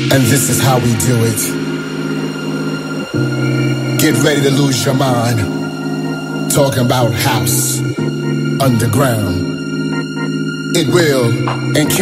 And this is how we do it. Get ready to lose your mind. Talking about house, underground. It will and can